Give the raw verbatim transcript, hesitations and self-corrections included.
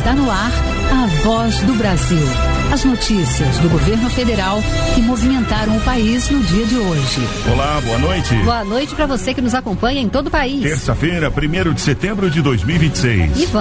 Está no ar a Voz do Brasil. As notícias do governo federal que movimentaram o país no dia de hoje. Olá, boa noite. Boa noite para você que nos acompanha em todo o país. Terça-feira, primeiro de setembro de dois mil e vinte e seis. E